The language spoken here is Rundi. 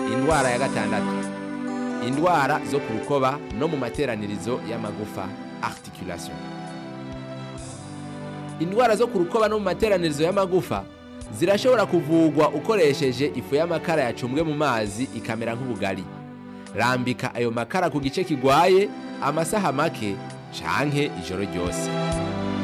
Indwara ya gatandatu, indwara zo ku rukoba no mu materanirizo y'amagufa articulation. Indwara zo ku rukoba no mu materanirizo y'amagufa zirashobora kuvugwa ukoresheje ifu y'amakara yacumbwe mu mazi ikamera nk'ubugari. Rambika ayo makara ku gice kigwaye amasaha make canke ijoro ryose.